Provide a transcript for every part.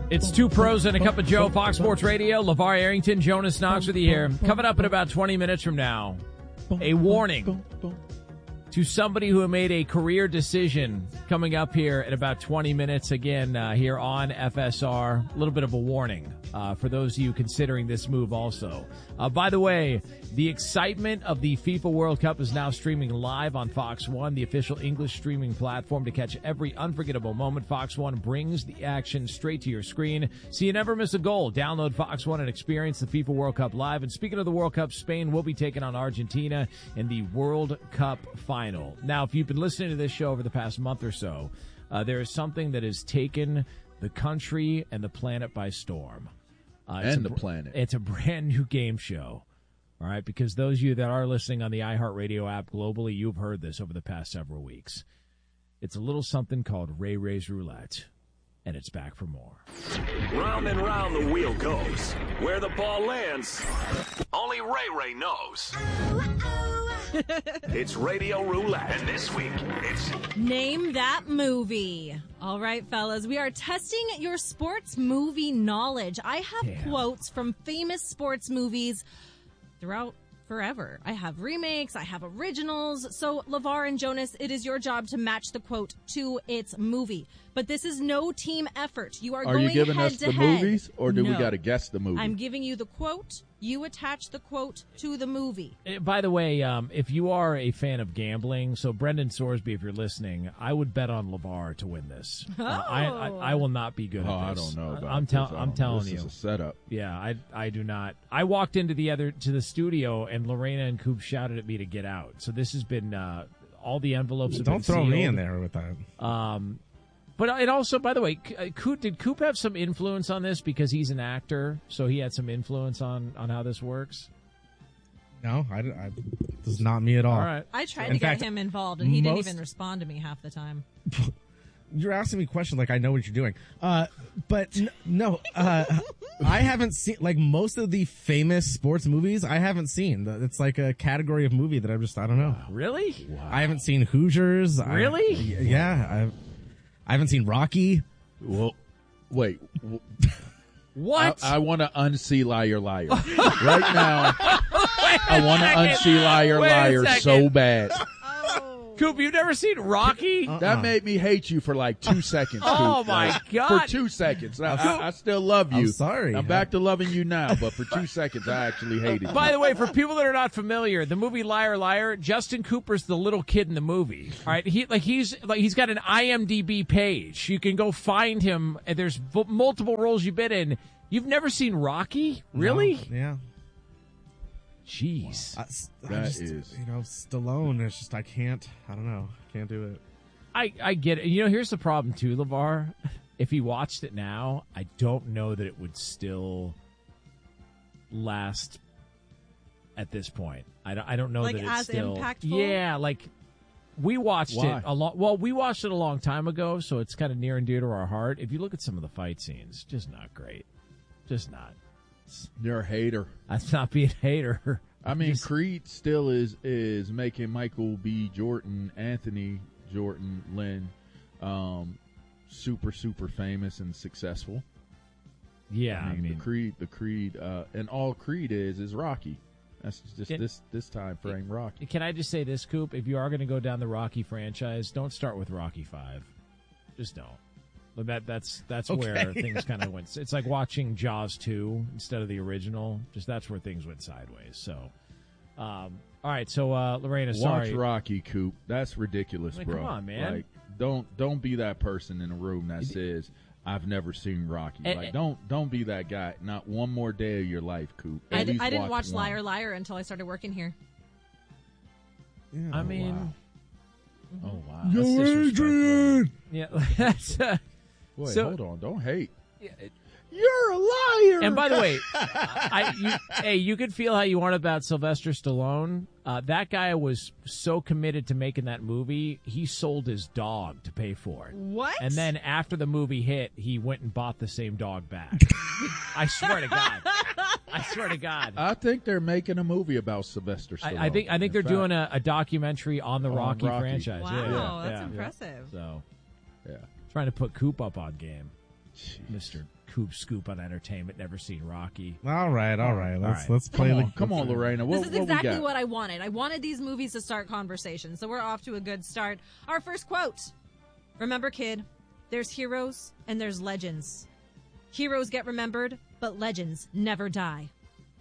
It's two pros and a cup of Joe, Fox Sports Radio. LeVar Arrington, Jonas Knox with you here. Coming up in about 20 minutes from now, a warning to somebody who made a career decision coming up here in about 20 minutes again here on FSR. A little bit of a warning for those of you considering this move also. By the way, the excitement of the FIFA World Cup is now streaming live on Fox One, the official English streaming platform to catch every unforgettable moment. Fox One brings the action straight to your screen so you never miss a goal. Download Fox One and experience the FIFA World Cup live. And speaking of the World Cup, Spain will be taking on Argentina in the World Cup final. Now, if you've been listening to this show over the past month or so, there is something that has taken the country and the planet by storm. It's a brand new game show. All right, because those of you that are listening on the iHeartRadio app globally, you've heard this over the past several weeks. It's a little something called Ray Ray's Roulette, and it's back for more. Round and round the wheel goes. Where the ball lands, only Ray Ray knows. It's Radio Roulette, and this week, it's... Name that movie. All right, fellas, we are testing your sports movie knowledge. I have quotes from famous sports movies throughout forever. I have remakes, I have originals. So, LeVar and Jonas, it is your job to match the quote to its movie. But this is no team effort. You are going you giving head us to the head. movies, or do we got to guess the movie? I'm giving you the quote. You attach the quote to the movie. By the way, if you are a fan of gambling, so Brendan Sorsby, if you're listening, I would bet on LeVar to win this. I will not be good at this. I don't know about I'm telling you. This is a setup. Yeah, I do not. I walked into the studio, and Lorena and Coop shouted at me to get out. So this has been all the envelopes have been sealed. Don't throw me in there with that. But it also, by the way, did Coop have some influence on this because he's an actor? So he had some influence on how this works? No, this is not me at all. All right. I tried to get him involved, and he didn't even respond to me half the time. You're asking me questions like I know what you're doing. But no, I haven't seen, like, most of the famous sports movies I haven't seen. It's like a category of movie that I don't know. Really? Wow. I haven't seen Hoosiers. Really? I haven't seen Rocky. Well, wait. What? I want to unsee Liar Liar. Right now, I want to unsee Liar Liar so bad. Coop, you've never seen Rocky? That made me hate you for like 2 seconds, Coop. Oh, my God. For 2 seconds. I still love you. I'm sorry. I'm back to loving you now, but for 2 seconds, I actually hated you. By the way, for people that are not familiar, the movie Liar Liar, Justin Cooper's the little kid in the movie. All right, he's got an IMDb page. You can go find him, and there's multiple roles you've been in. You've never seen Rocky? Really? No, yeah. Jeez. Stallone. It's just, I don't know. Can't do it. I get it. Here's the problem, too, LeVar. If he watched it now, I don't know that it would still last at this point. I don't know that it's as still impactful? Yeah, like we watched it we watched it a long time ago, so it's kind of near and dear to our heart. If you look at some of the fight scenes, just not great. Just not. You're a hater. That's not being a hater. I mean, Creed still is making Michael B. Jordan, Anthony Jordan, Lynn, super, super famous and successful. Yeah, I mean the Creed, and all Creed is Rocky. That's just this time frame Rocky. Can I just say this, Coop? If you are going to go down the Rocky franchise, don't start with Rocky 5. Just don't. That's okay. Where things kind of went. It's like watching Jaws 2 instead of the original. Just that's where things went sideways. So, all right. So, Lorena, sorry. Watch Rocky, Coop. That's ridiculous, bro. Come on, man. Like, don't be that person in a room that says I've never seen Rocky. Like, don't be that guy. Not one more day of your life, Coop. I didn't watch Liar Liar until I started working here. Yeah, I mean, wow. Oh wow. Yo, Adrian. Yeah, that's. Wait, hold on. Don't hate. You're a liar. And by the way, you could feel how you want about Sylvester Stallone. That guy was so committed to making that movie, he sold his dog to pay for it. What? And then after the movie hit, he went and bought the same dog back. I swear to God. I think they're making a movie about Sylvester Stallone. I think they're doing a documentary on the Rocky franchise. Wow, yeah, that's impressive. So, yeah. Trying to put Coop up on game. Mr. Coop Scoop on entertainment, never seen Rocky. All right. Let's play. Come on, Lorena. This is exactly we got? what I wanted. I wanted these movies to start conversations, so we're off to a good start. Our first quote. Remember, kid, there's heroes and there's legends. Heroes get remembered, but legends never die.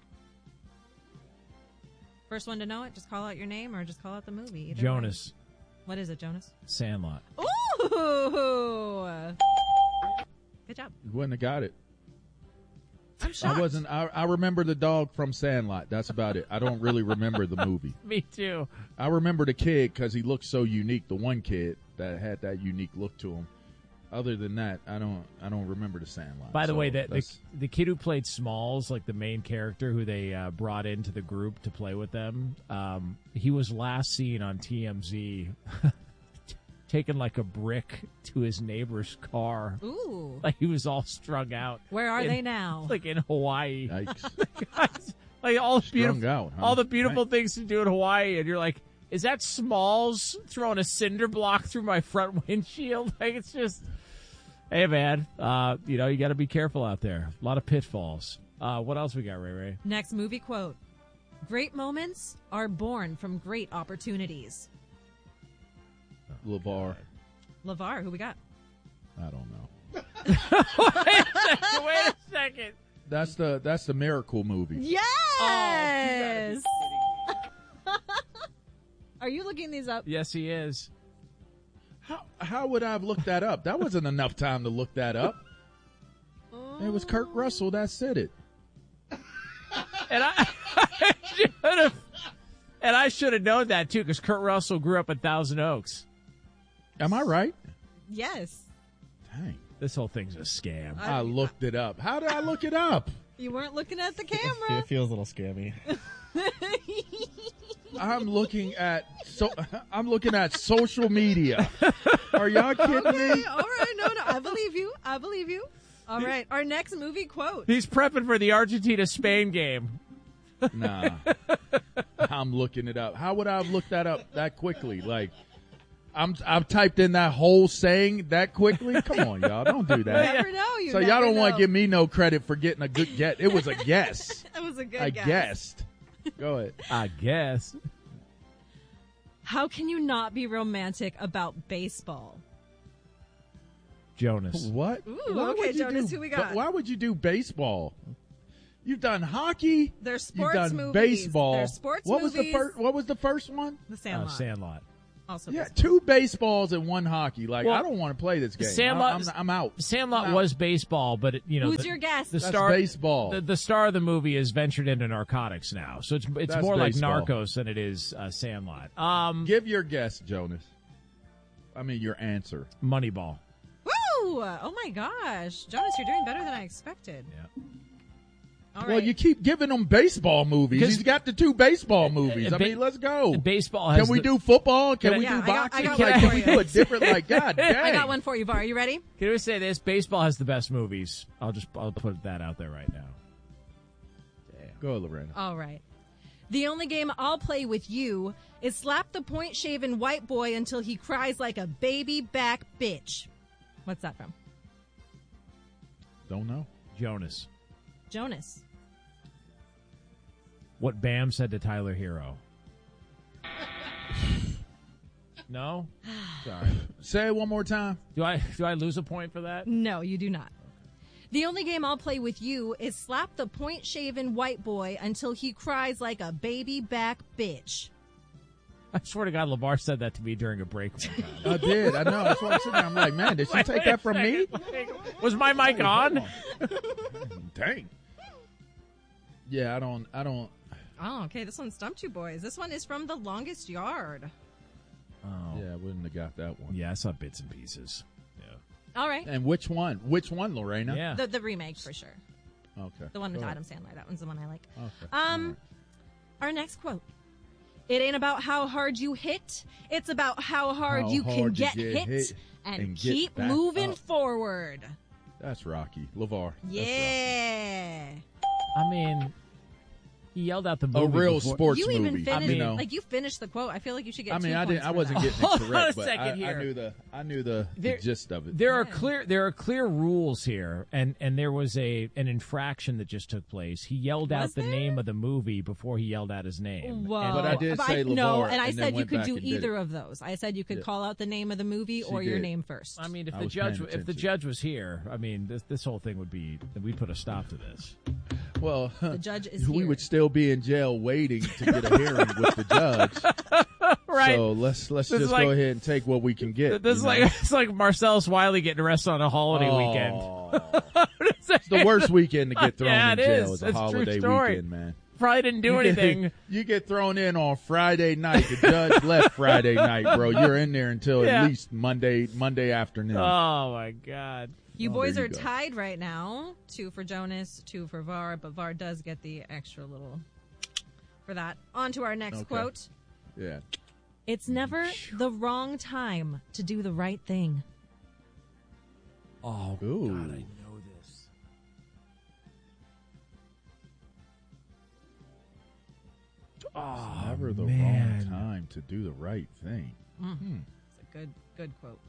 First one to know it, just call out your name or just call out the movie. Either Jonas. way. What is it, Jonas? Sandlot. Ooh! Good job. You wouldn't have got it. I'm shocked. I remember the dog from Sandlot. That's about it. I don't really remember the movie. Me too. I remember the kid because he looked so unique. The one kid that had that unique look to him. Other than that, I don't remember the Sandlot. By the way, that's- the kid who played Smalls, like the main character who they brought into the group to play with them, he was last seen on TMZ taking like a brick to his neighbor's car. Ooh. Like he was all strung out. Where are they now? Like in Hawaii. Yikes. Like all the Strung beautiful, out, huh? all the beautiful things to do in Hawaii, and you're like, is that Smalls throwing a cinder block through my front windshield? Like it's just, hey man, you got to be careful out there. A lot of pitfalls. What else we got, Ray Ray? Next movie quote. Great moments are born from great opportunities. LeVar. LeVar, who we got? I don't know. Wait a second. That's the Miracle movie. Yes! Are you looking these up? Yes, he is. How would I have looked that up? That wasn't enough time to look that up. It was Kurt Russell that said it. And I should have known that too, because Kurt Russell grew up in Thousand Oaks. Am I right? Yes. Dang. This whole thing's a scam. I looked it up. How did I look it up? You weren't looking at the camera. It feels a little scammy. I'm looking at social media. Are y'all kidding me? All right, no, I believe you. All right, our next movie quote. He's prepping for the Argentina-Spain game. Nah. I'm looking it up. How would I have looked that up that quickly? Like, I've typed in that whole saying that quickly. Come on, y'all. Don't do You that. never know. So y'all don't want to give me no credit for getting a good guess. It was a guess. It was a good I guess. guessed. Go ahead. I guess. How can you not be romantic about baseball? Jonas. What? Ooh, Why okay, would you Jonas, do- who we got? but why would you do baseball? You've done hockey. They're sports You've done movies. baseball. They're sports what movies. What was the first one? The Sandlot. Sandlot. Also Yeah, baseball. 2 baseballs and 1 hockey. Like, Well, I don't want to play this game. Sandlot- I'm out. Sandlot I'm out. was baseball, but Who's your guess? The That's star, baseball. The star of the movie has ventured into narcotics now, so it's That's more like baseball. Narcos than it is Sandlot. Give your guess, Jonas. I mean, your answer. Moneyball. Woo! Oh my gosh, Jonas, you're doing better than I expected. Yeah. All right. Well, you keep giving him baseball movies. 'Cause- He's got the 2 baseball movies. I mean, let's go. Baseball has Can we the- do football? Can we Yeah, do I got boxing? one Like, for can we you. do a different, like, God dang. I got one for you, Var. Are you ready? Can we say this? Baseball has the best movies. I'll put that out there right now. Go, Lorena. All right. The only game I'll play with you is slap the point-shaven white boy until he cries like a baby back bitch. What's that from? Don't know. Jonas. Jonas. What Bam said to Tyler Hero. No? Sorry. Say it one more time. Do I lose a point for that? No, you do not. The only game I'll play with you is slap the point-shaven white boy until he cries like a baby back bitch. I swear to God, LeVar said that to me during a break one time. I did. I know. That's why I'm sitting there. I'm like, man, did she take that from me? Was my mic on? Dang. Yeah, I don't. Oh, okay. This one stumped you boys. This one is from The Longest Yard. Oh. Yeah, I wouldn't have got that one. Yeah, I saw bits and pieces. Yeah. All right. And which one? Which one, Lorena? Yeah. The remake for sure. Okay. The one with Go ahead. Adam Sandler. That one's the one I like. Okay. Our next quote. It ain't about how hard you hit. It's about how hard How you can hard you get get hit hit and and get keep back moving up. forward. That's Rocky. LeVar. That's Yeah. I mean, He yelled out the movie. A real before. sports You movie. even finished, you know. like you finished the quote. I feel like you should get. I mean, 2 I points didn't. I for wasn't that. getting it Hold on correct, a but second I here. knew the gist of it. There are clear rules here, and there was an infraction that just took place. He yelled out Was the there? name of the movie before he yelled out his name. Whoa. But I did say no, LeVar, and I and then said you went could back do and did either it. of those. I said you could Yeah. call out the name of the movie or your did. name first. I mean, if I the was judge paying if the attention. judge was here, I mean, this whole thing would be we'd put a stop to this. Well, The judge is we here. would still be in jail waiting to get a hearing with the judge. Right. So let's is just like- go ahead and take what we can get. This is you like know? it's like Marcellus Wiley getting arrested on a holiday weekend. Aw. It's the worst weekend to get thrown Yeah, in it jail. is. Is a It's a true holiday story. weekend, man. Probably didn't do anything. You get thrown in on Friday night. The judge left Friday night, bro. You're in there until Yeah. at least Monday afternoon. Oh my God. You Oh, boys there are you go. tied right now. 2 for Jonas, 2 for Var, but Var does get the extra little for that. On to our next Okay. quote. Yeah. It's never the wrong time to do the right thing. Oh Ooh. God, I know this. Oh, Never the man. wrong time to do the right thing. It's a good quote.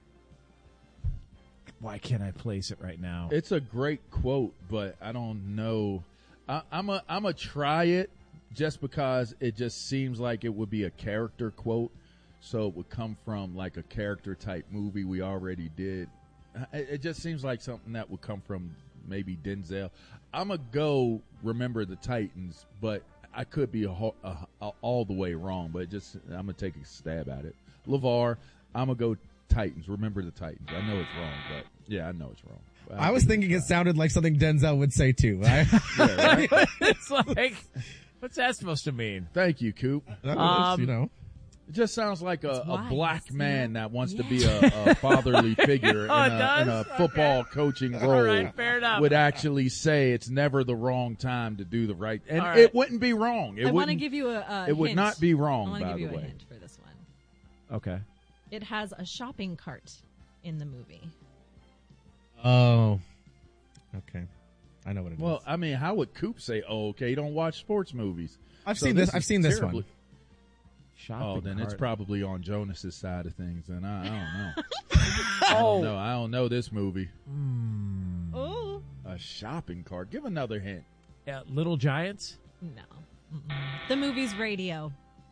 Why can't I place it right now? It's a great quote, but I don't know. I'm a try it just because it just seems like it would be a character quote. So it would come from like a character type movie we already did. It just seems like something that would come from maybe Denzel. I'm going to go Remember the Titans, but I could be all the way wrong, but I'm going to take a stab at it. LeVar, I'm going to go Titans. Remember the Titans. I know it's wrong, but yeah, I know it's wrong. I was thinking it sounded like something Denzel would say too. Yeah, right? It's like, what's that supposed to mean? Thank you, Coop. That was, you know. It just sounds like a wise, black man yeah. that wants to be a fatherly figure Oh, it in does? a football coaching All role. right, fair enough. Would actually say it's never the wrong time to do the right, and All right. it wouldn't be wrong. It I want to wouldn't. give you a It would hint. not be I wrong. want to By give the you a way, hint for this one. Okay. It has a shopping cart in the movie. Oh. Okay. I know what it is. well, I mean, how would Coop say, "Oh, okay, you don't watch sports movies"? I've So seen this. is I've seen this terribly- one. Shopping Oh, then it's cart. probably on Jonas's side of things, and I don't know. Oh, I don't know this movie. Oh A shopping cart. Give another hint. yeah, Little Giants. no! Mm-mm. The movie's Radio.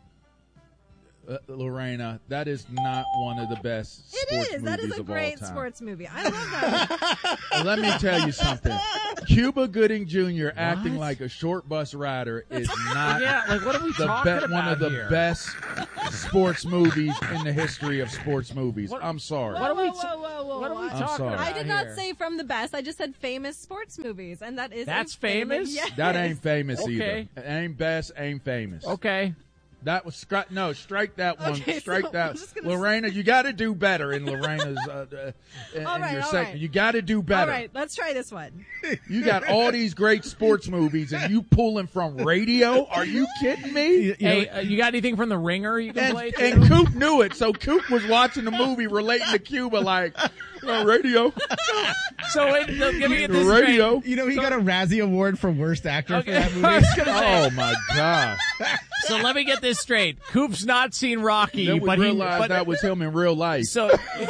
Lorena, that is not one of the best sports It is. That is movies a of all great time. sports movie. I love that. Let me tell you something. Cuba Gooding Jr. acting like a short bus rider is not Yeah, like what are we talking about one of the here? best sports movies in the history of sports movies. What- I'm sorry. What are we? Whoa. What are we I- I'm talking sorry. about I did not here? say from the best. I just said famous sports movies, and that is That's a famous. famous? Yes. That ain't famous Okay. either. Ain't best, ain't famous. Okay. That was strike that one. Okay, Strike so that. I'm just gonna Lorena, you got to do better in Lorena's. In All right, your all segment. right. You got to do All better. right, let's try this one. You got all these great sports movies, and you pulling from radio? Are you kidding me? You know, Hey, you got anything from The Ringer you can play? And too? Coop knew it, so Coop was watching the movie relating to Cuba like, radio, So let me get this radio. you know, he got a Razzie Award for Worst Actor for Okay. that I movie. was gonna say, Oh my God! so let me get this straight. Coop's not seen Rocky, Then we but realized that was him in real life. So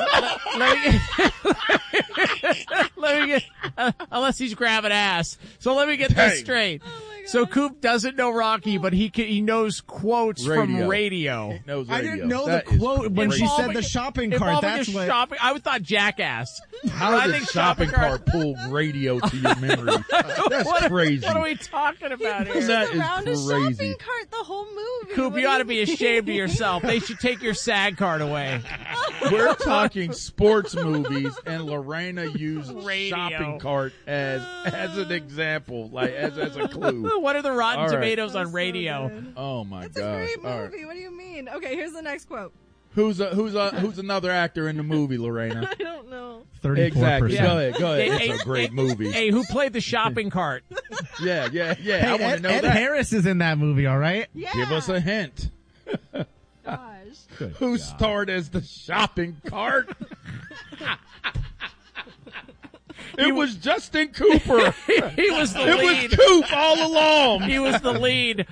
let me get unless he's grabbing ass. So let me get this Dang. straight. So Coop doesn't know Rocky, but he knows quotes from Radio. radio. Knows I radio. didn't know That the is quote when she crazy. said the shopping cart. Involving That's a what. shopping. I thought Jackass. How I did think shopping cart pull radio to your memory? That's What, crazy. what are we talking about here? That is around a crazy. shopping cart the whole movie. Coop, What you do ought to be mean? ashamed of yourself. They should take your SAG card away. We're talking sports movies, and Lorena used Radio. shopping cart as an example, like as a clue. What are the Rotten All right. Tomatoes on That's so radio? good. Oh my It's a gosh! great All right. movie. What do you mean? Okay, here's the next quote. Who's another actor in the movie, Lorena? I don't know. 34%. Exactly. Yeah. Go ahead. Hey, It's a great hey, movie. Hey, who played the shopping cart? Yeah. Hey, I want to Ed, know Ed that. Harris is in that movie, all right? Yeah. Give us a hint. Gosh. Who starred as the shopping cart? It was Justin Cooper. He was the It lead. was Coop all along. He was the lead.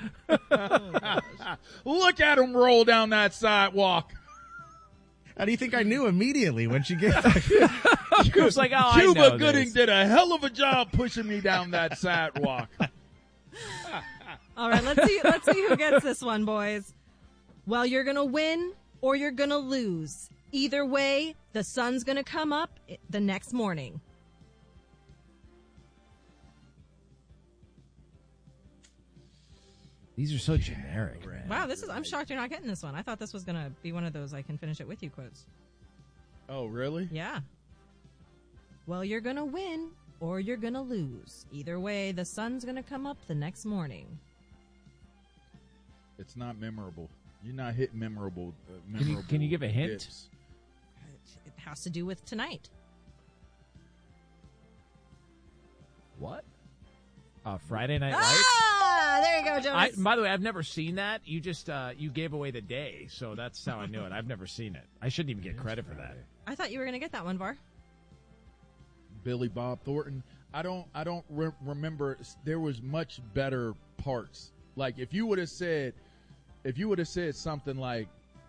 Look at him roll down that sidewalk. How do you think I knew immediately when she gave Coop's like, oh, I know Cuba Gooding this. did a hell of a job pushing me down that sidewalk. All right, let's see who gets this one, boys. Well, you're going to win or you're going to lose. Either way, the sun's going to come up the next morning. These are so generic, man. Wow, I'm shocked you're not getting this one. I thought this was going to be one of those I can finish it with you quotes. Oh, really? Yeah. Well, you're going to win or you're going to lose. Either way, the sun's going to come up the next morning. It's not memorable. You're not hitting memorable. Can you give a hint? hits. It has to do with tonight. What? Friday Night Lights? Ah, there you go, Jonas. By the way, I've never seen that. You just you gave away the day, so that's how I knew it. I've never seen it. I shouldn't even get credit for that. I thought you were going to get that one, Var. Billy Bob Thornton. I don't remember. There was much better parts. Like if you would have said something like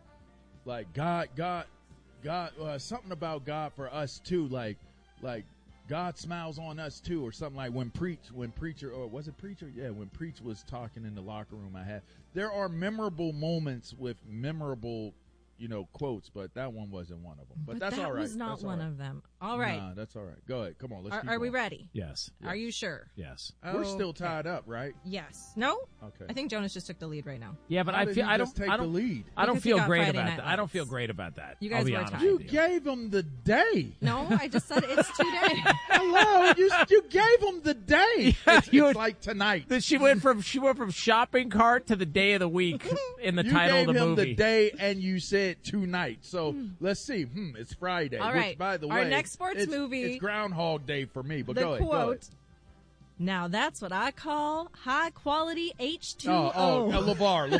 God, something about God for us too, like God smiles on us too, or something like when Preacher, or was it Preacher? Yeah, when Preach was talking in the locker room. There are memorable moments with memorable, quotes, but that one wasn't one of them. But that's all right. That was not that's one all right. of them. All right. Nah, that's all right. Go ahead. Come on. Let's keep Are we going. ready? Yes. Are you sure? Yes. We're still tied up, right? Yes. No? Okay. I think Jonas just took the lead right now. Yeah, but How I did feel he I just don't. take I don't. the lead. I don't Because he feel got great Friday about Night that. I don't Lights. feel great about that. You guys I'll be were honest tied. You with you. gave him the day. No, I just said it's today. Hello, you gave him the day. It's like tonight. She went from shopping cart to the day of the week in the You title gave of the him movie. the day, and you said tonight. So let's see. It's Friday. All Which, right. by the Our way, next sports movie- It's Groundhog Day for me. But The go ahead. quote. Now that's what I call high quality H2O. LeVar.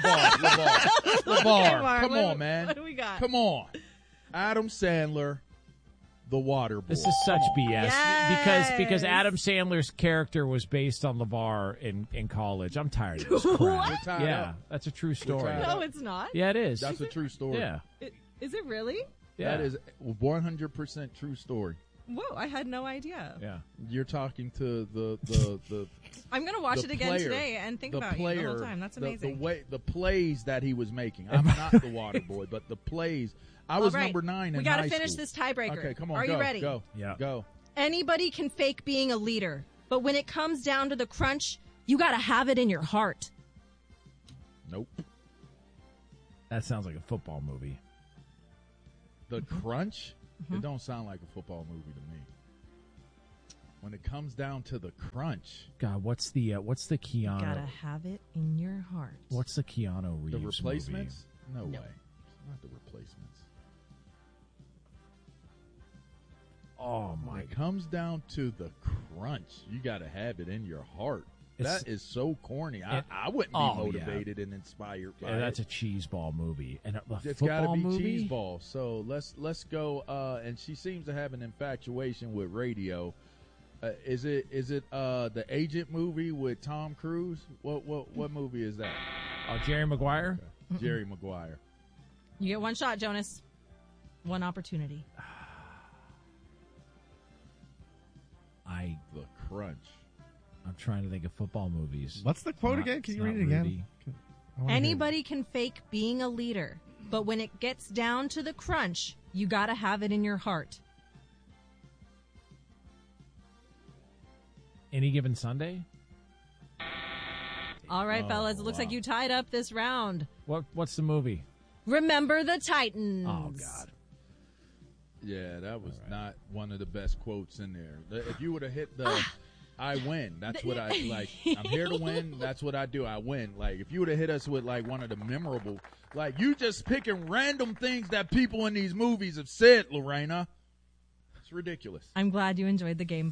LeVar, Come what- on, man. what do we got? Come on. Adam Sandler, The Water Boy. This is such BS Yes. because Adam Sandler's character was based on LeVar in college. I'm tired of this crap. We're tied Yeah, up. that's a true story. tied No, it's not. Yeah, it is. That's a true story. Yeah, Is it really? yeah. That is 100% true story. Whoa, I had no idea. Yeah. You're talking to the I'm going to watch the it again player, today and think the about player, you the whole time. That's amazing. The plays that he was making. I'm not the water boy, but the plays. I was All right. number 9 in We got to high finish school. this tiebreaker. Okay, come on. Are go, you ready? Go. Yeah. Go. Anybody can fake being a leader, but when it comes down to the crunch, you got to have it in your heart. Nope. That sounds like a football movie. The Crunch? Mm-hmm. It don't sound like a football movie to me. When it comes down to the crunch, God, what's the Keanu? Got to have it in your heart. What's the Keanu Reeves the replacements? movie? No way. It's not the replacements. Oh When my it comes down to the crunch, you got to have it in your heart. It's- That is so corny. I wouldn't be Oh, yeah. motivated and inspired by Yeah, that's it. a cheeseball movie. And a It's football got to be movie? cheese ball. So let's go. And she seems to have an infatuation with radio. Is it the Agent movie with Tom Cruise? What movie is that? Oh, Jerry Maguire? Jerry Maguire. You get one shot, Jonas. One opportunity. The Crunch. I'm trying to think of football movies. What's the quote Not- again? Can you not read it again? Rudy. I wanna hear Anybody can fake being a leader, but when it gets down to the crunch, you got to have it in your heart. Any Given Sunday? All right, fellas, it looks like you tied up this round. What's the movie? Remember the Titans. Oh God. Yeah, that was not one of the best quotes in there. If you would have hit the I win, that's what I like. I'm here to win. That's what I do. I win. Like, if you would have hit us with like one of the memorable, like you just picking random things that people in these movies have said, Lorena. It's ridiculous. I'm glad you enjoyed the game, Var.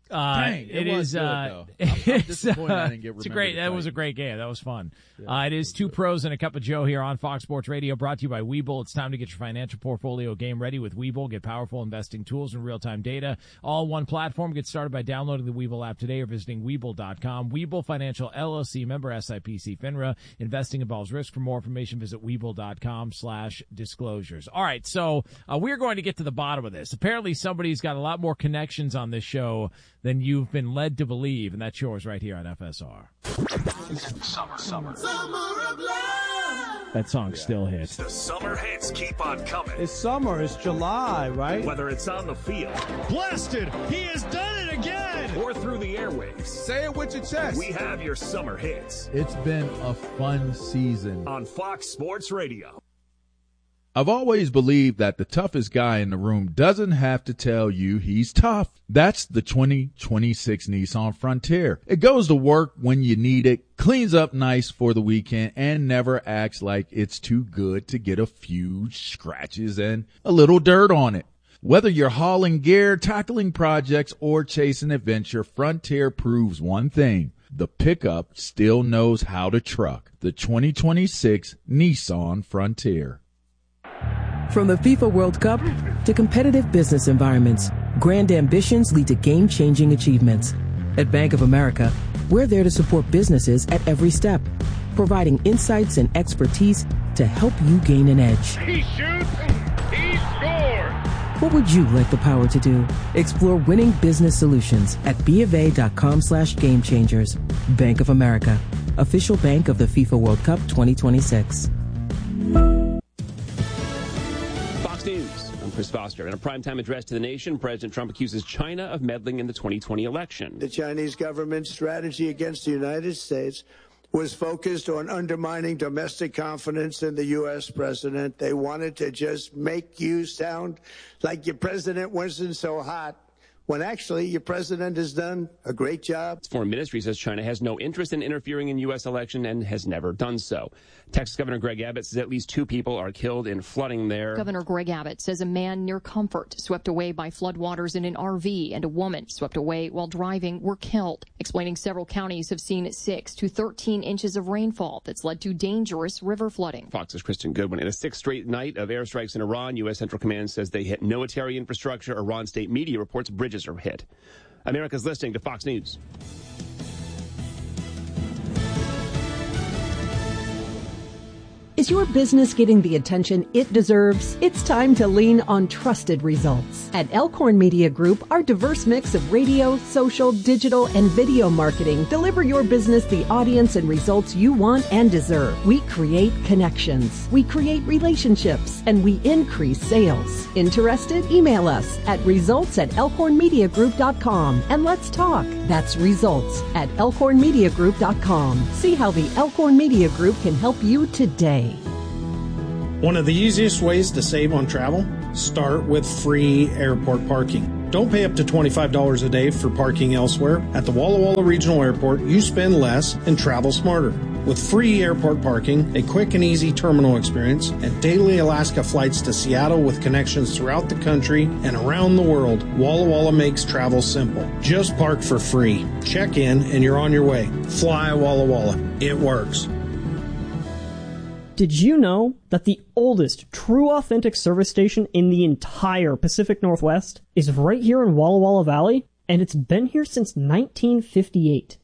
Dang, it was good, though. I'm disappointed I didn't get that was a great game. That was fun. It is Two Pros and a Cup of Joe here on Fox Sports Radio, brought to you by Webull. It's time to get your financial portfolio game ready with Webull. Get powerful investing tools and real-time data, all one platform. Get started by downloading the Webull app today or visiting Webull.com. Webull Financial LLC, member SIPC FINRA. Investing involves risk. For more information, visit Webull.com/disclosures. All right, so we're going to get to the bottom of this. Apparently, somebody's got a lot more connections on this show than you've been led to believe, and that's yours right here on FSR. Summer of love. That song still hits. The summer hits keep on coming. It's summer. It's July, right? Whether it's on the field. Blasted! He has done it again! Or through the airwaves. Say it with your chest. We have your summer hits. It's been a fun season. On Fox Sports Radio. I've always believed that the toughest guy in the room doesn't have to tell you he's tough. That's the 2026 Nissan Frontier. It goes to work when you need it, cleans up nice for the weekend, and never acts like it's too good to get a few scratches and a little dirt on it. Whether you're hauling gear, tackling projects, or chasing adventure, Frontier proves one thing. The pickup still knows how to truck. The 2026 Nissan Frontier. From the FIFA World Cup to competitive business environments, grand ambitions lead to game-changing achievements. At Bank of America, we're there to support businesses at every step, providing insights and expertise to help you gain an edge. He shoots, he scores! What would you like the power to do? Explore winning business solutions at BofA.com/gamechangers. Bank of America, official bank of the FIFA World Cup 2026. News. I'm Chris Foster. In a primetime address to the nation, President Trump accuses China of meddling in the 2020 election. The Chinese government's strategy against the United States was focused on undermining domestic confidence in the U.S. president. They wanted to just make you sound like your president wasn't so hot, when actually your president has done a great job. The Foreign Ministry says China has no interest in interfering in U.S. election and has never done so. Texas Governor Greg Abbott says at least 2 people are killed in flooding there. Governor Greg Abbott says a man near Comfort swept away by floodwaters in an RV and a woman swept away while driving were killed, explaining several counties have seen 6 to 13 inches of rainfall that's led to dangerous river flooding. Fox's Kristen Goodwin. In a 6th straight night of airstrikes in Iran, U.S. Central Command says they hit military infrastructure. Iran state media reports bridges are hit. America's listening to Fox News. Is your business getting the attention it deserves? It's time to lean on trusted results. At Elkhorn Media Group, our diverse mix of radio, social, digital, and video marketing deliver your business the audience and results you want and deserve. We create connections, we create relationships, and we increase sales. Interested? Email us at results@elkhornmediagroup.com and let's talk. That's results@elkhornmediagroup.com. See how the Elkhorn Media Group can help you today. One of the easiest ways to save on travel? Start with free airport parking. Don't pay up to $25 a day for parking elsewhere. At the Walla Walla Regional Airport, you spend less and travel smarter. With free airport parking, a quick and easy terminal experience, and daily Alaska flights to Seattle with connections throughout the country and around the world, Walla Walla makes travel simple. Just park for free. Check in and you're on your way. Fly Walla Walla. It works. Did you know that the oldest true authentic service station in the entire Pacific Northwest is right here in Walla Walla Valley? And it's been here since 1958.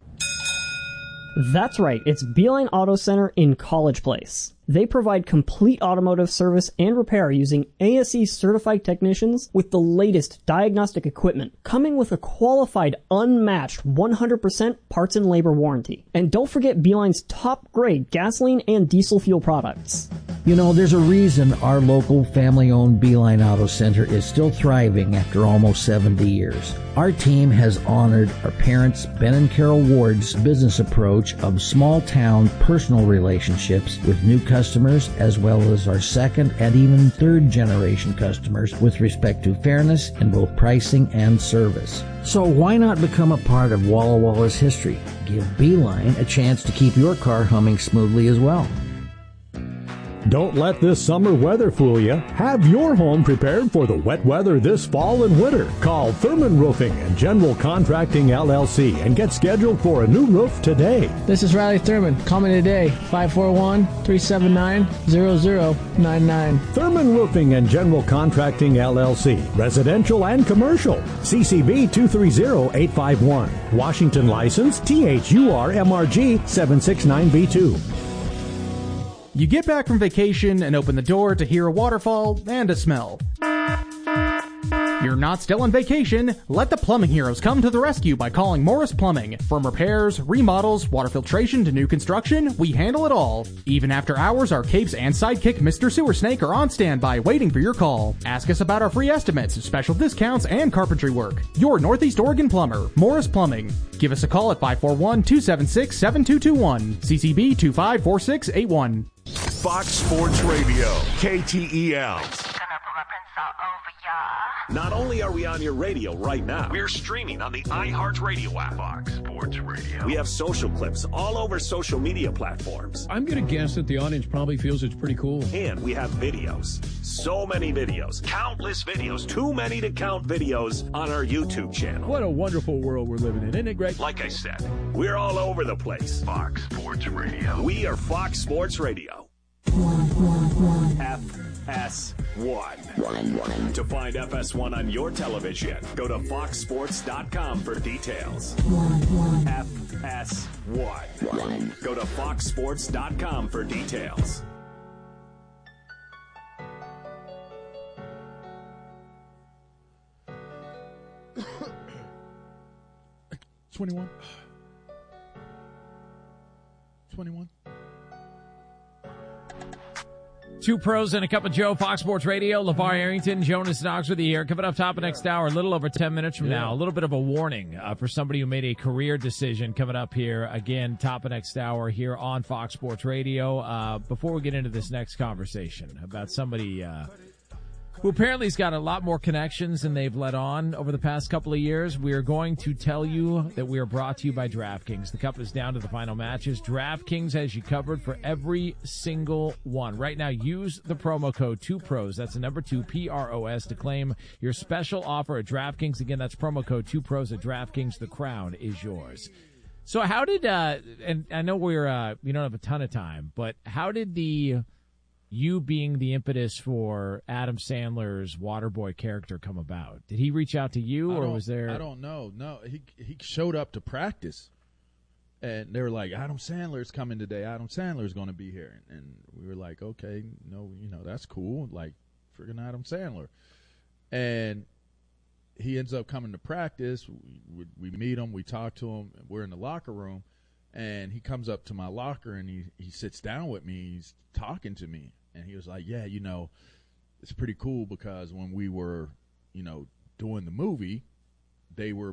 That's right, it's Beeline Auto Center in College Place. They provide complete automotive service and repair using ASE certified technicians with the latest diagnostic equipment, coming with a qualified, unmatched 100% parts and labor warranty. And don't forget Beeline's top grade gasoline and diesel fuel products. You know, there's a reason our local family-owned Beeline Auto Center is still thriving after almost 70 years. Our team has honored our parents, Ben and Carol Ward's business approach of small-town personal relationships with new customers, as well as our second and even third generation customers with respect to fairness in both pricing and service. So why not become a part of Walla Walla's history? Give Beeline a chance to keep your car humming smoothly as well. Don't let this summer weather fool you. Have your home prepared for the wet weather this fall and winter. Call Thurman Roofing and General Contracting LLC and get scheduled for a new roof today. This is Riley Thurman. Call me today, 541-379-0099. Thurman Roofing and General Contracting LLC. Residential and commercial. CCB 230851. Washington license THURMRG 769B2. You get back from vacation and open the door to hear a waterfall and a smell. You're not still on vacation. Let the plumbing heroes come to the rescue by calling Morris Plumbing. From repairs, remodels, water filtration to new construction, we handle it all. Even after hours, our capes and sidekick Mr. Sewer Snake are on standby waiting for your call. Ask us about our free estimates, special discounts, and carpentry work. Your Northeast Oregon plumber, Morris Plumbing. Give us a call at 541-276-7221. CCB 254681. Fox Sports Radio, KTEL. Not only are we on your radio right now, we're streaming on the iHeartRadio app. Fox Sports Radio. We have social clips all over social media platforms. I'm going to guess that the audience probably feels it's pretty cool. And we have videos. So many videos. Countless videos. Too many to count videos on our YouTube channel. What a wonderful world we're living in, isn't it, Greg? Like I said, we're all over the place. Fox Sports Radio. We are Fox Sports Radio. FS1. To find FS1 on your television, go to foxsports.com for details. FS1. Go to foxsports.com for details. $21. Two pros and a cup of Joe, Fox Sports Radio. LeVar Arrington, Jonas Knox with you here. Coming up top of next hour, a little over 10 minutes from now. A little bit of a warning for somebody who made a career decision coming up here. Again, top of next hour here on Fox Sports Radio. Before we get into this next conversation about somebody who apparently has got a lot more connections than they've let on over the past couple of years, we are going to tell you that we are brought to you by DraftKings. The cup is down to the final matches. DraftKings has you covered for every single one. Right now, use the promo code 2PROS. That's the number 2, PROS, to claim your special offer at DraftKings. Again, that's promo code 2PROS at DraftKings. The crown is yours. So how did, and I know we don't have a ton of time, but how did you being the impetus for Adam Sandler's Waterboy character come about? Did he reach out to you, or was there? I don't know. No, he showed up to practice, and they were like, Adam Sandler's coming today. Adam Sandler's going to be here. And we were like, okay, that's cool. Like, friggin' Adam Sandler. And he ends up coming to practice. We meet him. We talk to him. We're in the locker room. And he comes up to my locker, and he sits down with me. He's talking to me. And he was like, yeah, it's pretty cool because when we were, doing the movie, they were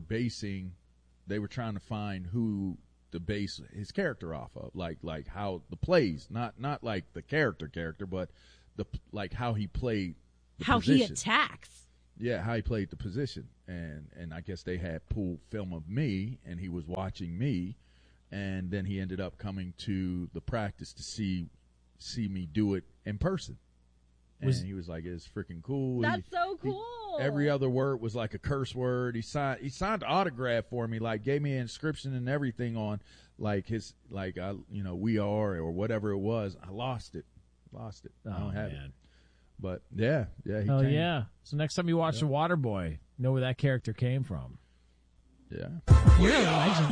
trying to find who to base his character off of, like how the plays, not like the character, but like how he played the position. He attacks. Yeah, how he played the position. And I guess they had pulled film of me, and he was watching me, and then he ended up coming to the practice to see me do it in person. And he was like, it's freaking cool. That's so cool. Every other word was like a curse word. He signed the autograph for me, like gave me an inscription and everything on like his, like, we are, or whatever it was. I lost it. I don't have it. But yeah, he came. Yeah. So next time you watch The Waterboy, know where that character came from. Yeah. You're a legend.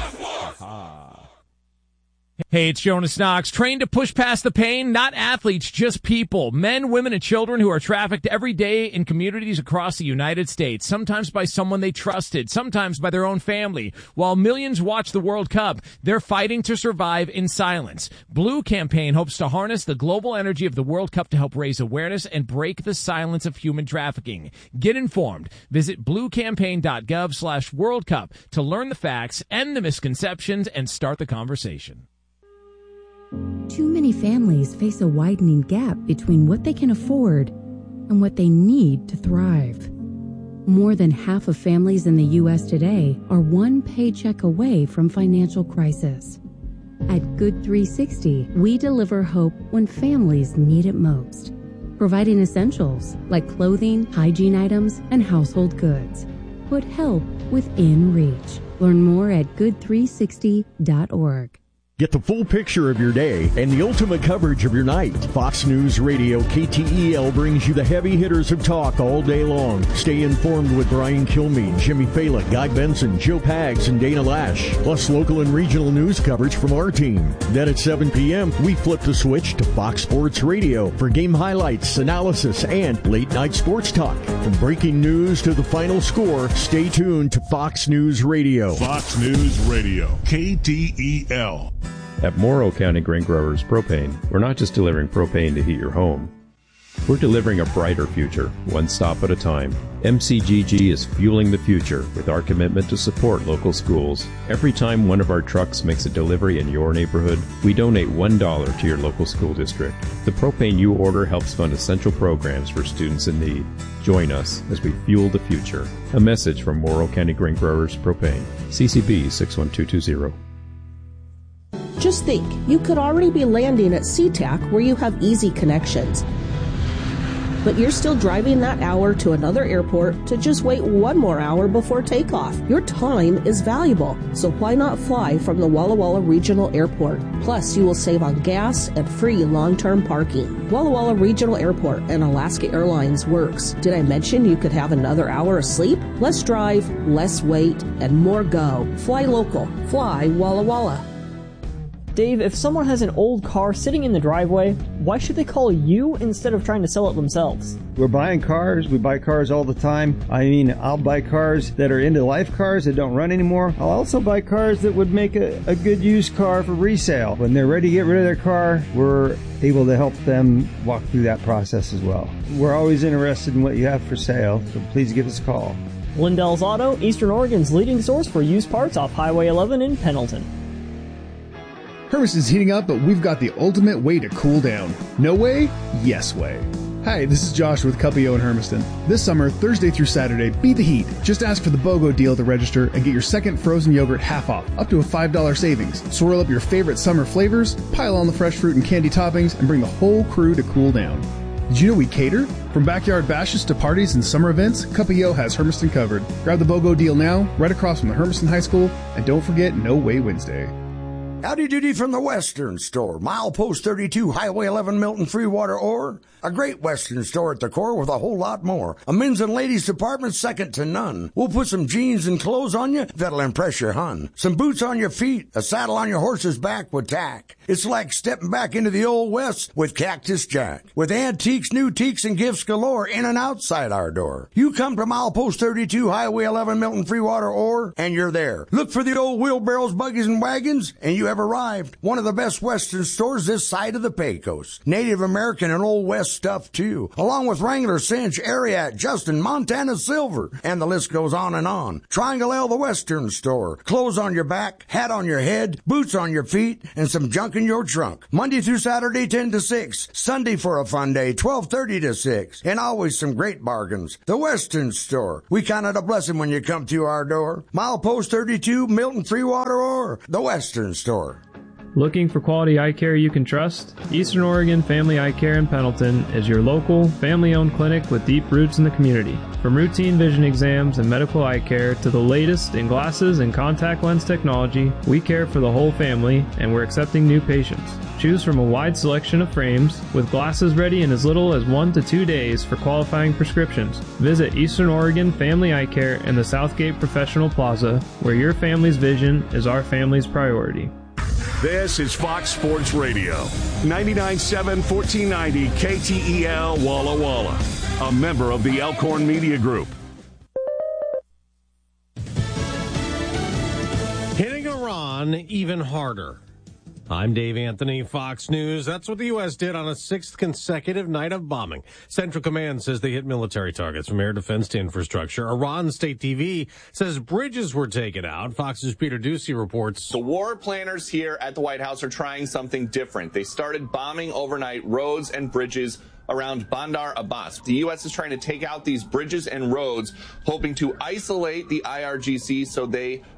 Hey, it's Jonas Knox. Trained to push past the pain? Not athletes, just people. Men, women, and children who are trafficked every day in communities across the United States. Sometimes by someone they trusted, sometimes by their own family. While millions watch the World Cup, they're fighting to survive in silence. Blue Campaign hopes to harness the global energy of the World Cup to help raise awareness and break the silence of human trafficking. Get informed. Visit bluecampaign.gov/World Cup to learn the facts, end the misconceptions, and start the conversation. Too many families face a widening gap between what they can afford and what they need to thrive. More than half of families in the U.S. today are one paycheck away from financial crisis. At Good 360, we deliver hope when families need it most, providing essentials like clothing, hygiene items, and household goods. Put help within reach. Learn more at good360.org. Get the full picture of your day and the ultimate coverage of your night. Fox News Radio KTEL brings you the heavy hitters of talk all day long. Stay informed with Brian Kilmeade, Jimmy Fala, Guy Benson, Joe Pags, and Dana Lash. Plus local and regional news coverage from our team. Then at 7 p.m., we flip the switch to Fox Sports Radio for game highlights, analysis, and late-night sports talk. From breaking news to the final score, stay tuned to Fox News Radio. Fox News Radio, KTEL. At Morrow County Grain Growers Propane, we're not just delivering propane to heat your home. We're delivering a brighter future, one stop at a time. MCGG is fueling the future with our commitment to support local schools. Every time one of our trucks makes a delivery in your neighborhood, we donate $1 to your local school district. The propane you order helps fund essential programs for students in need. Join us as we fuel the future. A message from Morrow County Grain Growers Propane. CCB 61220. Just think, you could already be landing at SeaTac where you have easy connections. But you're still driving that hour to another airport to just wait one more hour before takeoff. Your time is valuable, so why not fly from the Walla Walla Regional Airport? Plus, you will save on gas and free long-term parking. Walla Walla Regional Airport and Alaska Airlines works. Did I mention you could have another hour of sleep? Less drive, less wait, and more go. Fly local. Fly Walla Walla. Dave, if someone has an old car sitting in the driveway, why should they call you instead of trying to sell it themselves? We're buying cars. We buy cars all the time. I mean, I'll buy cars that are end-of-life cars that don't run anymore. I'll also buy cars that would make a good used car for resale. When they're ready to get rid of their car, we're able to help them walk through that process as well. We're always interested in what you have for sale, so please give us a call. Lindell's Auto, Eastern Oregon's leading source for used parts off Highway 11 in Pendleton. Hermiston's heating up, but we've got the ultimate way to cool down. No way? Yes way. Hi, this is Josh with Cuppio in Hermiston. This summer, Thursday through Saturday, beat the heat. Just ask for the BOGO deal to register and get your second frozen yogurt half off, up to a $5 savings. Swirl up your favorite summer flavors, pile on the fresh fruit and candy toppings, and bring the whole crew to cool down. Did you know we cater? From backyard bashes to parties and summer events, Cuppio has Hermiston covered. Grab the BOGO deal now, right across from the Hermiston High School, and don't forget No Way Wednesday. Howdy doody from the Western Store. Milepost 32, Highway 11, Milton, Freewater, or a great Western store at the core with a whole lot more. A men's and ladies department second to none. We'll put some jeans and clothes on you that'll impress your hun. Some boots on your feet, a saddle on your horse's back with tack. It's like stepping back into the Old West with Cactus Jack. With antiques, new teaks, and gifts galore in and outside our door. You come to Milepost 32, Highway 11, Milton, Freewater, or, and you're there. Look for the old wheelbarrows, buggies, and wagons, and you have arrived. One of the best Western stores this side of the Pecos. Native American and Old West stuff, too. Along with Wrangler, Cinch, Ariat, Justin, Montana Silver, and the list goes on and on. Triangle L, the Western Store. Clothes on your back, hat on your head, boots on your feet, and some junk in your trunk. Monday through Saturday, 10 to 6. Sunday for a fun day, 12:30 to 6. And always some great bargains. The Western Store. We count it a blessing when you come to our door. Milepost 32, Milton, Freewater, or the Western Store. Looking for quality eye care you can trust? Eastern Oregon Family Eye Care in Pendleton is your local, family-owned clinic with deep roots in the community. From routine vision exams and medical eye care to the latest in glasses and contact lens technology, we care for the whole family, and we're accepting new patients. Choose from a wide selection of frames, with glasses ready in as little as 1 to 2 days for qualifying prescriptions. Visit Eastern Oregon Family Eye Care in the Southgate Professional Plaza, where your family's vision is our family's priority. This is Fox Sports Radio, 99.7, 1490 KTEL Walla Walla, a member of the Elkhorn Media Group. Hitting Iran even harder. I'm Dave Anthony, Fox News. That's what the U.S. did on a sixth consecutive night of bombing. Central Command says they hit military targets from air defense to infrastructure. Iran State TV says bridges were taken out. Fox's Peter Ducey reports. The war planners here at the White House are trying something different. They started bombing overnight roads and bridges around Bandar Abbas. The U.S. is trying to take out these bridges and roads, hoping to isolate the IRGC so they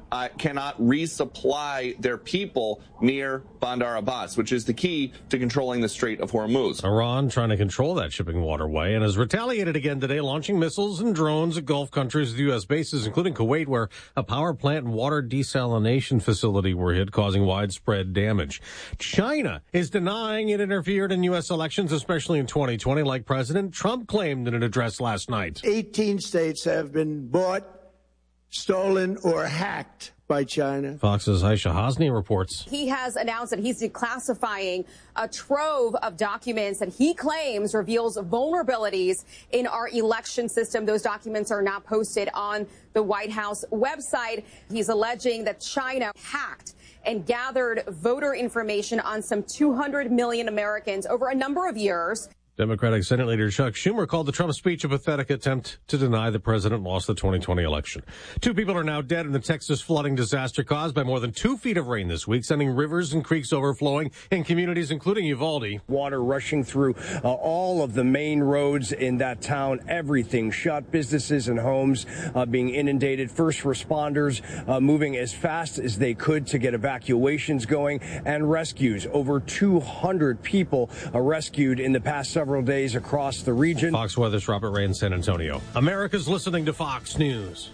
cannot resupply their people near Bandar Abbas, which is the key to controlling the Strait of Hormuz. Iran trying to control that shipping waterway and has retaliated again today, launching missiles and drones at Gulf countries with U.S. bases, including Kuwait, where a power plant and water desalination facility were hit, causing widespread damage. China is denying it interfered in U.S. elections, especially in 2020, like President Trump claimed in an address last night. 18 states have been bought, stolen, or hacked by China. Fox's Aisha Hosni reports. He has announced that he's declassifying a trove of documents that he claims reveals vulnerabilities in our election system. Those documents are now posted on the White House website. He's alleging that China hacked and gathered voter information on some 200 million Americans over a number of years. Democratic Senate Leader Chuck Schumer called the Trump speech a pathetic attempt to deny the president lost the 2020 election. 2 people are now dead in the Texas flooding disaster caused by more than 2 feet of rain this week, sending rivers and creeks overflowing in communities including Uvalde. Water rushing through all of the main roads in that town. Everything shut, businesses and homes being inundated. First responders moving as fast as they could to get evacuations going and rescues. Over 200 people rescued in the past several days across the region. Fox Weather's Robert Ray in San Antonio. America's listening to Fox News.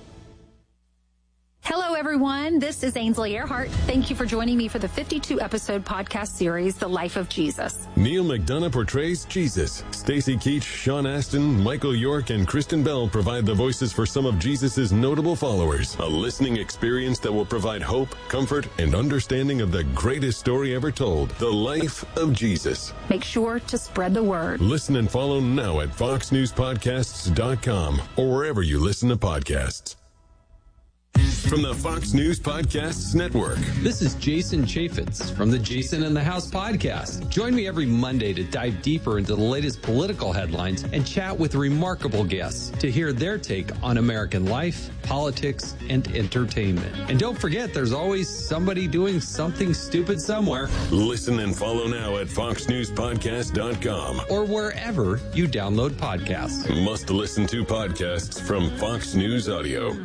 Hello, everyone. This is Ainsley Earhart. Thank you for joining me for the 52-episode podcast series, The Life of Jesus. Neil McDonough portrays Jesus. Stacey Keach, Sean Astin, Michael York, and Kristen Bell provide the voices for some of Jesus's notable followers. A listening experience that will provide hope, comfort, and understanding of the greatest story ever told, The Life of Jesus. Make sure to spread the word. Listen and follow now at foxnewspodcasts.com or wherever you listen to podcasts. From the Fox News Podcasts Network. This is Jason Chaffetz from the Jason in the House podcast. Join me every Monday to dive deeper into the latest political headlines and chat with remarkable guests to hear their take on American life, politics, and entertainment. And don't forget, there's always somebody doing something stupid somewhere. Listen and follow now at foxnewspodcast.com or wherever you download podcasts. Must listen to podcasts from Fox News Audio.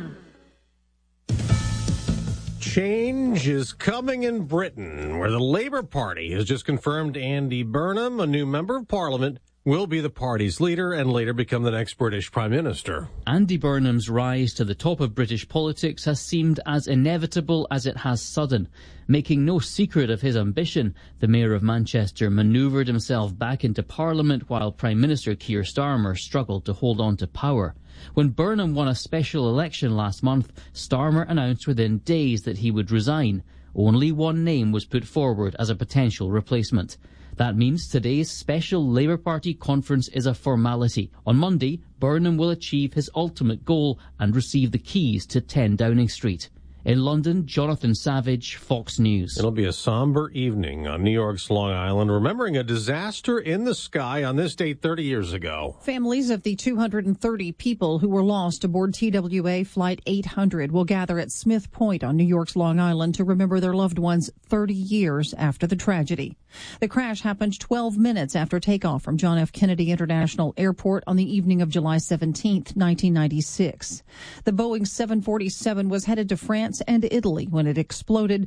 Change is coming in Britain, where the Labour Party has just confirmed Andy Burnham, a new member of Parliament, will be the party's leader and later become the next British Prime Minister. Andy Burnham's rise to the top of British politics has seemed as inevitable as it has sudden. Making no secret of his ambition, the Mayor of Manchester manoeuvred himself back into Parliament while Prime Minister Keir Starmer struggled to hold on to power. When Burnham won a special election last month, Starmer announced within days that he would resign. Only one name was put forward as a potential replacement. That means today's special Labour Party conference is a formality. On Monday, Burnham will achieve his ultimate goal and receive the keys to 10 Downing Street. In London, Jonathan Savage, Fox News. It'll be a somber evening on New York's Long Island, remembering a disaster in the sky on this date 30 years ago. Families of the 230 people who were lost aboard TWA Flight 800 will gather at Smith Point on New York's Long Island to remember their loved ones 30 years after the tragedy. The crash happened 12 minutes after takeoff from John F. Kennedy International Airport on the evening of July 17, 1996. The Boeing 747 was headed to France and Italy when it exploded,